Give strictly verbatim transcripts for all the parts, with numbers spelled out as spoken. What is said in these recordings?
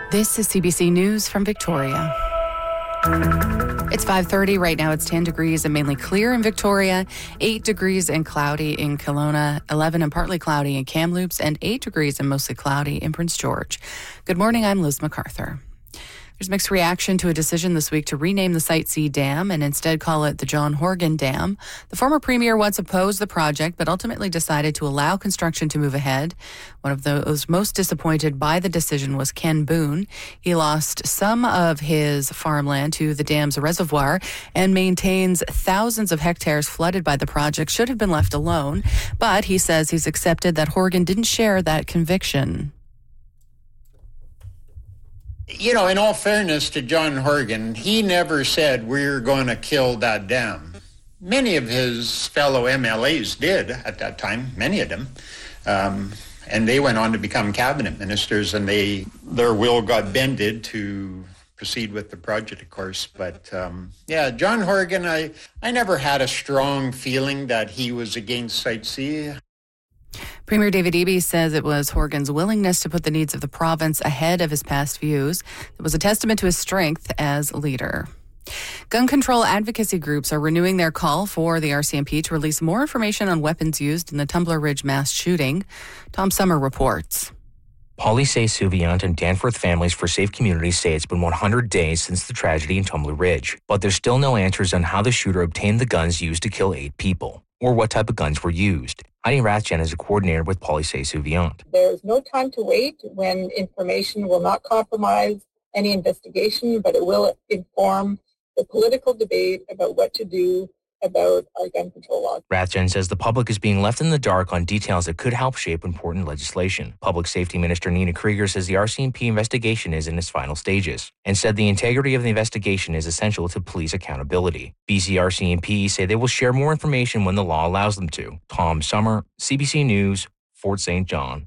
This is C B C News from Victoria. It's five thirty. Right now it's ten degrees and mainly clear in Victoria, eight degrees and cloudy in Kelowna, eleven and partly cloudy in Kamloops, and eight degrees and mostly cloudy in Prince George. Good morning, I'm Liz MacArthur. There's mixed reaction to a decision this week to rename the Site C Dam and instead call it the John Horgan Dam. The former premier once opposed the project, but ultimately decided to allow construction to move ahead. One of those most disappointed by the decision was Ken Boone. He lost some of his farmland to the dam's reservoir and maintains thousands of hectares flooded by the project should have been left alone. But he says he's accepted that Horgan didn't share that conviction. You know, in all fairness to John Horgan, he never said we're going to kill that dam. Many of his fellow M L As did at that time, many of them. Um, and they went on to become cabinet ministers, and they their will got bended to proceed with the project, of course. But um, yeah, John Horgan, I, I never had a strong feeling that he was against Site C. Premier David Eby says it was Horgan's willingness to put the needs of the province ahead of his past views. It was a testament to his strength as leader. Gun control advocacy groups are renewing their call for the R C M P to release more information on weapons used in the Tumbler Ridge mass shooting. Tom Summer reports. Polly Say-Souviant and Danforth Families for Safe Communities say it's been one hundred days since the tragedy in Tumbler Ridge, but there's still no answers on how the shooter obtained the guns used to kill eight people, or what type of guns were used. Heidi Rathjen is a coordinator with Polly Say-Souviant. There's no time to wait when information will not compromise any investigation, but it will inform the political debate about what to do about our gun control laws. Rathjen says the public is being left in the dark on details that could help shape important legislation. Public Safety Minister Nina Krieger says the R C M P investigation is in its final stages and said the integrity of the investigation is essential to police accountability. B C R C M P say they will share more information when the law allows them to. Tom Summer, C B C News, Fort Saint John.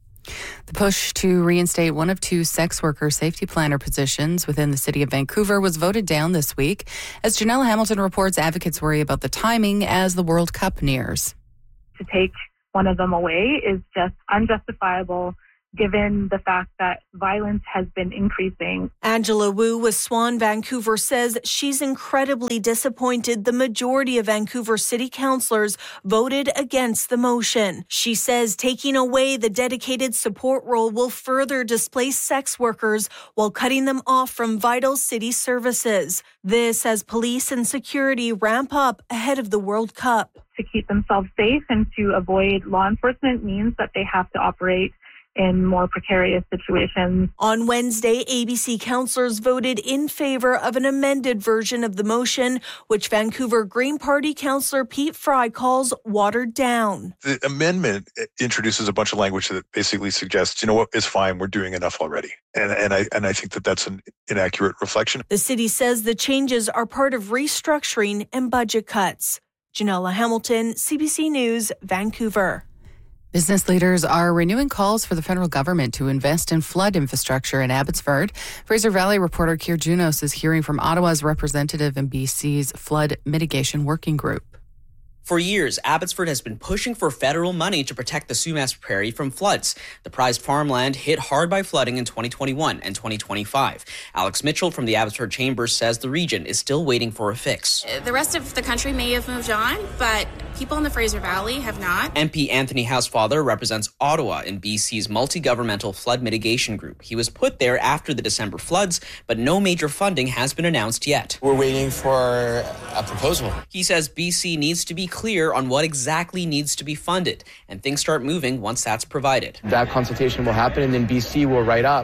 The push to reinstate one of two sex worker safety planner positions within the city of Vancouver was voted down this week. As Janella Hamilton reports, advocates worry about the timing as the World Cup nears. To take one of them away is just unjustifiable, given the fact that violence has been increasing. Angela Wu with Swan Vancouver says she's incredibly disappointed the majority of Vancouver city councillors voted against the motion. She says taking away the dedicated support role will further displace sex workers while cutting them off from vital city services. This as police and security ramp up ahead of the World Cup. To keep themselves safe and to avoid law enforcement means that they have to operate in more precarious situations. On Wednesday, A B C councillors voted in favour of an amended version of the motion, which Vancouver Green Party councillor Pete Fry calls watered down. The amendment introduces a bunch of language that basically suggests, you know what, it's fine, we're doing enough already. And, and, I, and I think that that's an inaccurate reflection. The city says the changes are part of restructuring and budget cuts. Janella Hamilton, C B C News, Vancouver. Business leaders are renewing calls for the federal government to invest in flood infrastructure in Abbotsford. Fraser Valley reporter Keir Junos is hearing from Ottawa's representative in B C's Flood Mitigation Working Group. For years, Abbotsford has been pushing for federal money to protect the Sumas Prairie from floods. The prized farmland hit hard by flooding in twenty twenty-one and twenty twenty-five. Alex Mitchell from the Abbotsford Chamber says the region is still waiting for a fix. The rest of the country may have moved on, but people in the Fraser Valley have not. M P Anthony Housefather represents Ottawa in B C's multi-governmental flood mitigation group. He was put there after the December floods, but no major funding has been announced yet. We're waiting for a proposal. He says B C needs to be clear on what exactly needs to be funded, and things start moving once that's provided. That consultation will happen, and then B C will write up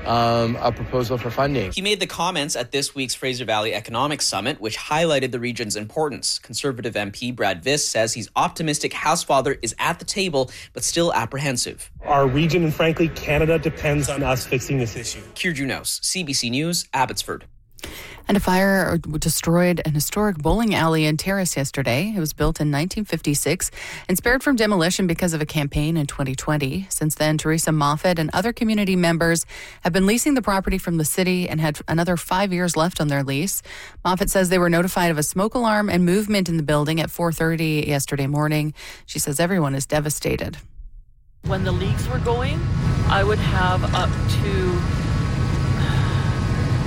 um, a proposal for funding. He made the comments at this week's Fraser Valley Economic Summit, which highlighted the region's importance. Conservative M P Brad Viss says he's optimistic Housefather is at the table, but still apprehensive. Our region, and frankly, Canada, depends on us fixing this issue. Keir Junos, C B C News, Abbotsford. And a fire destroyed an historic bowling alley and terrace yesterday. It was built in nineteen fifty-six and spared from demolition because of a campaign in twenty twenty. Since then, Teresa Moffat and other community members have been leasing the property from the city and had another five years left on their lease. Moffat says they were notified of a smoke alarm and movement in the building at four thirty yesterday morning. She says everyone is devastated. When the leaks were going, I would have up to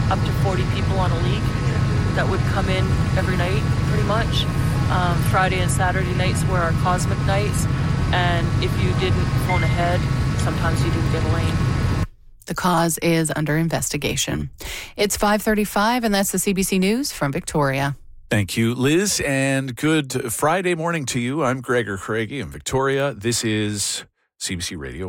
up to forty people on a league that would come in every night, pretty much. Um, Friday and Saturday nights were our Cosmic nights, and if you didn't phone ahead, sometimes you didn't get a lane. The cause is under investigation. It's five thirty-five, and that's the C B C News from Victoria. Thank you, Liz, and good Friday morning to you. I'm Gregor Craigie in Victoria. This is C B C Radio